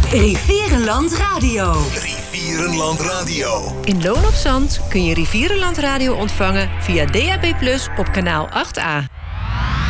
Rivierenland Radio. Rivierenland Radio. In Loon op Zand kun je Rivierenland Radio ontvangen via DAB+ op kanaal 8A.